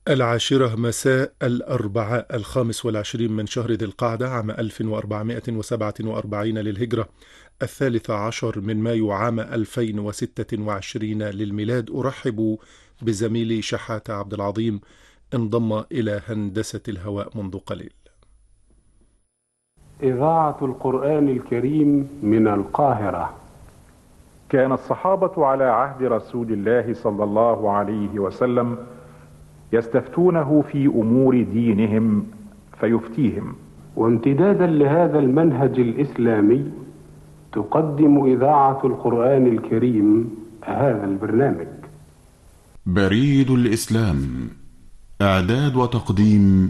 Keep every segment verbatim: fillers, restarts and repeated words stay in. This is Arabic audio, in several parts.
العاشرة مساء الأربعاء الخامس والعشرين من شهر ذي القعدة عام ألف وأربعمائة وسبعة وأربعين للهجرة، الثالث عشر من مايو عام ألفين وستة وعشرين للميلاد. أرحب بزميلي شحاتة عبد العظيم، انضم إلى هندسة الهواء منذ قليل. إذاعة القرآن الكريم من القاهرة. كان الصحابة على عهد رسول الله صلى الله عليه وسلم يستفتونه في أمور دينهم فيفتيهم. وامتدادا لهذا المنهج الإسلامي تقدم إذاعة القرآن الكريم هذا البرنامج. بريد الإسلام، إعداد وتقديم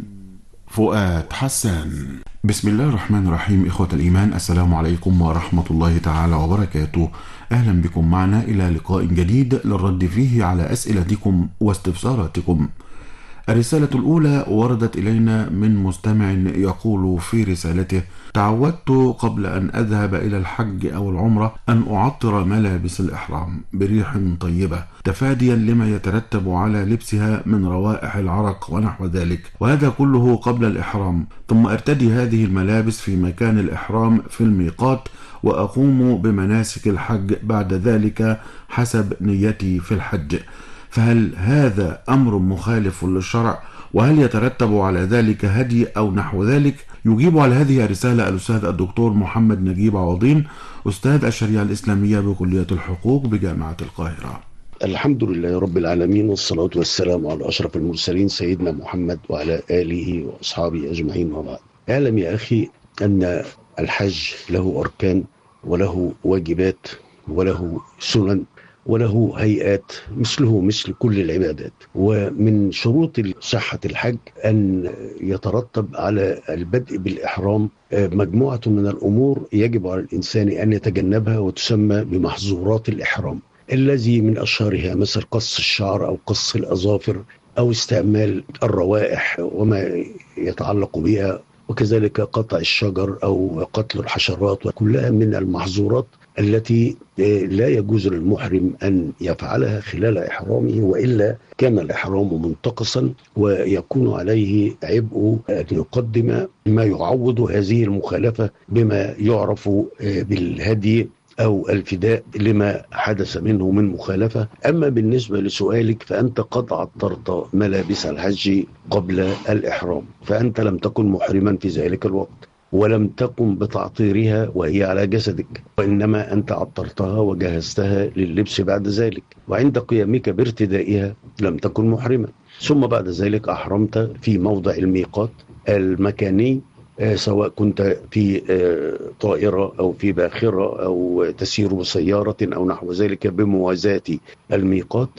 فؤاد حسان. بسم الله الرحمن الرحيم. إخوة الإيمان، السلام عليكم ورحمة الله تعالى وبركاته. أهلا بكم معنا إلى لقاء جديد للرد فيه على أسئلتكم واستفساراتكم. الرسالة الأولى وردت إلينا من مستمع يقول في رسالته: تعودت قبل أن أذهب إلى الحج أو العمرة أن أعطر ملابس الإحرام بريح طيبة تفاديا لما يترتب على لبسها من روائح العرق ونحو ذلك، وهذا كله قبل الإحرام، ثم أرتدي هذه الملابس في مكان الإحرام في الميقات وأقوم بمناسك الحج بعد ذلك حسب نيتي في الحج. فهل هذا أمر مخالف للشرع؟ وهل يترتب على ذلك هدي أو نحو ذلك؟ يجيب على هذه الرسالة الأستاذ الدكتور محمد نجيب عوضين، أستاذ الشريعة الإسلامية بكلية الحقوق بجامعة القاهرة. الحمد لله رب العالمين، والصلاة والسلام على أشرف المرسلين سيدنا محمد وعلى آله وأصحابه أجمعين، وبعد. اعلم يا أخي أن الحج له أركان وله واجبات وله سنن وله هيئات مثله مثل كل العبادات. ومن شروط صحة الحج أن يترتب على البدء بالإحرام مجموعة من الأمور يجب على الإنسان أن يتجنبها وتسمى بمحظورات الإحرام، الذي من أشهرها مثل قص الشعر أو قص الأظافر أو استعمال الروائح وما يتعلق بها، وكذلك قطع الشجر أو قتل الحشرات، وكلها من المحظورات التي لا يجوز للمحرم أن يفعلها خلال إحرامه، وإلا كان الإحرام منتقصا ويكون عليه عبء أن يقدم ما يعوض هذه المخالفة بما يعرف بالهدي أو الفداء لما حدث منه من مخالفة. أما بالنسبة لسؤالك فأنت قد عطرت ملابس الحج قبل الإحرام، فأنت لم تكن محرما في ذلك الوقت ولم تقم بتعطيرها وهي على جسدك، وإنما أنت عطرتها وجهزتها لللبس بعد ذلك، وعند قيامك بارتدائها لم تكن محرما. ثم بعد ذلك أحرمت في موضع الميقات المكاني، سواء كنت في طائرة أو في باخرة أو تسير بسيارة أو نحو ذلك بموازاة الميقات،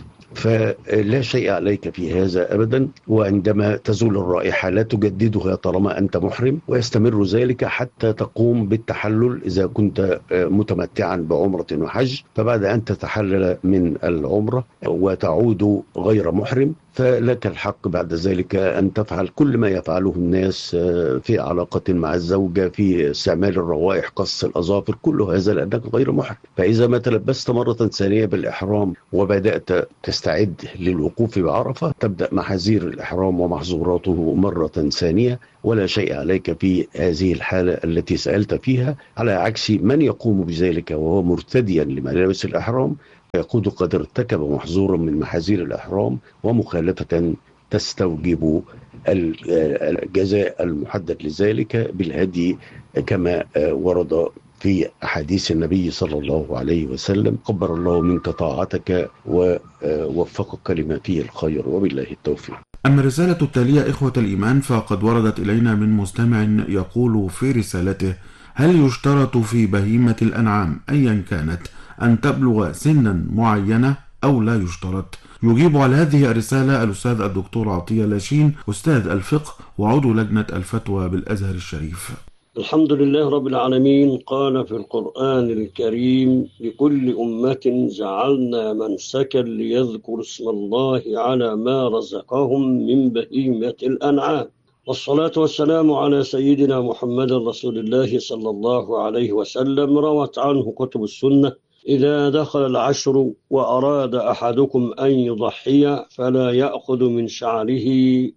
فلا شيء عليك في هذا أبدا. وعندما تزول الرائحة لا تجددها طالما أنت محرم، ويستمر ذلك حتى تقوم بالتحلل إذا كنت متمتعا بعمرة وحج. فبعد أن تتحلل من العمرة وتعود غير محرم فلك الحق بعد ذلك أن تفعل كل ما يفعله الناس في علاقة مع الزوجة، في استعمال الروائح، قص الأظافر، كل هذا لأنك غير محرم. فإذا ما تلبست مرة ثانية بالإحرام وبدأت تستعد للوقوف بعرفة، تبدأ محاذير الإحرام ومحظوراته مرة ثانية، ولا شيء عليك في هذه الحالة التي سألت فيها، على عكس من يقوم بذلك وهو مرتديا لملابس الإحرام، يكون قد ارتكب محظورا من محاذير الإحرام ومخالفة تستوجب الجزاء المحدد لذلك بالهدي كما ورد في أحاديث النبي صلى الله عليه وسلم. قبل الله منك طاعتك ووفقك لما فيه الخير، وبالله التوفيق. أما الرسالة التالية إخوة الإيمان فقد وردت إلينا من مستمع يقول في رسالته: هل يشترط في بهيمة الأنعام أيا كانت أن تبلغ سنا معينة أو لا يشترط؟ يجيب على هذه الرسالة الأستاذ الدكتور عطية لاشين، أستاذ الفقه وعضو لجنة الفتوى بالأزهر الشريف. الحمد لله رب العالمين. قال في القرآن الكريم: لكل أمة جعلنا منسكا ليذكروا اسم الله على ما رزقهم من بهيمة الأنعام. والصلاة والسلام على سيدنا محمد رسول الله صلى الله عليه وسلم. روت عنه كتب السنة إذا دخل العشر وأراد أحدكم أن يضحي فلا يأخذ من شعره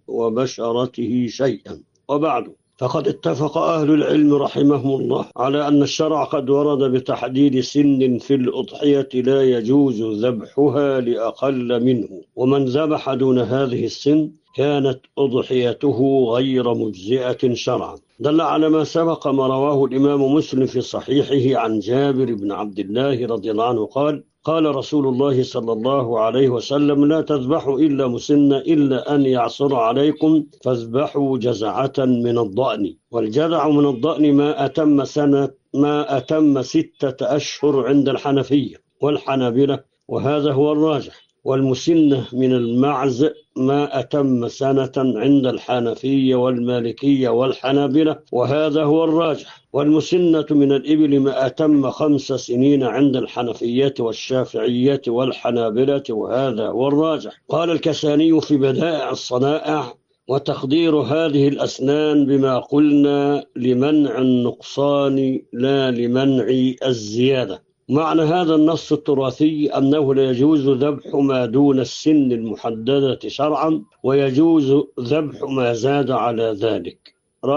وبشرته شيئا. وبعد، فقد اتفق أهل العلم رحمهم الله على أن الشرع قد ورد بتحديد سن في الأضحية لا يجوز ذبحها لأقل منه، ومن ذبح دون هذه السن كانت أضحيته غير مجزئة شرعا. دل على ما سبق ما رواه الإمام مسلم في صحيحه عن جابر بن عبد الله رضي الله عنه قال: قال رسول الله صلى الله عليه وسلم: لا تذبحوا إلا مسنة إلا أن يعصر عليكم فاذبحوا جزعة من الضأن. والجزع من الضأن ما أتم سنة ما أتم ستة أشهر عند الحنفية والحنابلة، وهذا هو الراجح. والمسنة من المعز ما أتم سنة عند الحنفية والمالكية والحنابلة، وهذا هو الراجح. والمسنة من الإبل ما أتم خمس سنين عند الحنفية والشافعية والحنابلة، وهذا هو الراجح. قال الكساني في بدائع الصنائع: وتقدير هذه الأسنان بما قلنا لمنع النقصان لا لمنع الزيادة. معنى هذا النص التراثي أنه لا يجوز ذبح ما دون السن المحددة شرعا، ويجوز ذبح ما زاد على ذلك.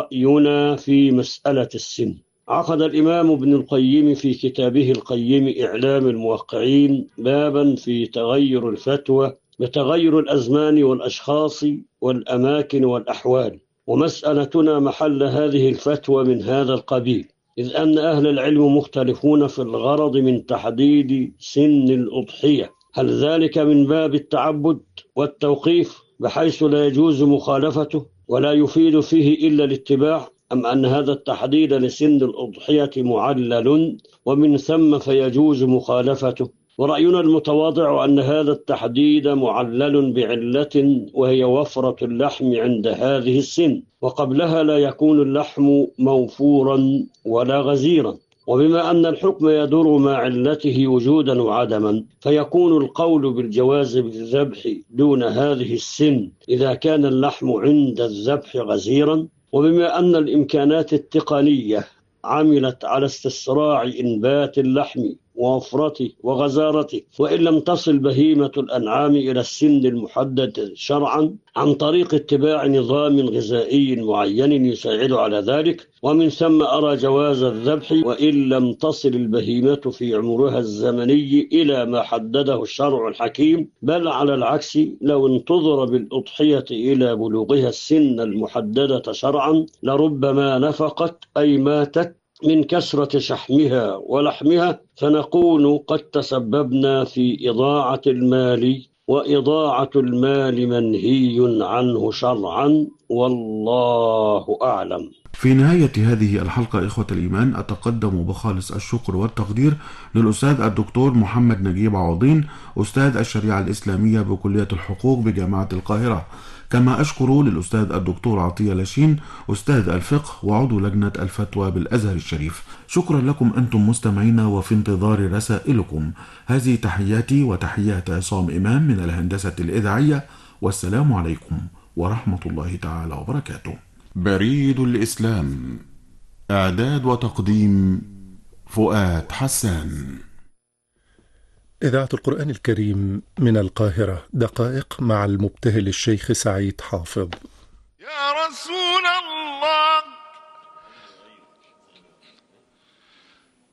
رأينا في مسألة السن. عقد الإمام ابن القيم في كتابه القيم إعلام الموقعين بابا في تغير الفتوى بتغير الأزمان والأشخاص والأماكن والأحوال، ومسألتنا محل هذه الفتوى من هذا القبيل، إذ أن أهل العلم مختلفون في الغرض من تحديد سن الأضحية. هل ذلك من باب التعبد والتوقيف بحيث لا يجوز مخالفته ولا يفيد فيه إلا الاتباع، أم أن هذا التحديد لسن الأضحية معلل ومن ثم فيجوز مخالفته؟ ورأينا المتواضع أن هذا التحديد معلل بعلة، وهي وفرة اللحم عند هذه السن، وقبلها لا يكون اللحم موفورا ولا غزيرا. وبما أن الحكم يدور مع علته وجودا وعدما، فيكون القول بالجواز بالذبح دون هذه السن إذا كان اللحم عند الذبح غزيرا. وبما أن الإمكانات التقنية عملت على استسراع إنبات اللحم ووفرته وغزارته، وإن لم تصل بهيمة الأنعام إلى السن المحدد شرعا عن طريق اتباع نظام غذائي معين يساعد على ذلك، ومن ثم أرى جواز الذبح وإن لم تصل البهيمة في عمرها الزمني إلى ما حدده الشرع الحكيم، بل على العكس لو انتظر بالأضحية إلى بلوغها السن المحددة شرعا لربما نفقت أي ماتت من كثرة شحمها ولحمها، فنكون قد تسببنا في إضاعة المال، وإضاعة المال منهي عنه شرعا، والله أعلم. في نهاية هذه الحلقة إخوة الإيمان، أتقدم بخالص الشكر والتقدير للأستاذ الدكتور محمد نجيب عوضين، أستاذ الشريعة الإسلامية بكلية الحقوق بجامعة القاهرة، كما أشكر للأستاذ الدكتور عطية لاشين، أستاذ الفقه وعضو لجنة الفتوى بالأزهر الشريف. شكرا لكم أنتم مستمعين، وفي انتظار رسائلكم. هذه تحياتي وتحيات عصام إمام من الهندسة الإذاعية، والسلام عليكم ورحمة الله تعالى وبركاته. بريد الإسلام، إعداد وتقديم فؤاد حسان. إذاعة القرآن الكريم من القاهرة، دقائق مع المبتهل الشيخ سعيد حافظ. يا رسول الله